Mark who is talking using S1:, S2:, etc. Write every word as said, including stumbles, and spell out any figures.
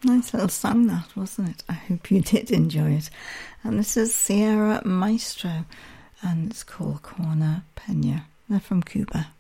S1: Nice little song that, wasn't it? I hope you did enjoy it. And this is Sierra Maestro, and it's called Corner Pena. They're from Cuba.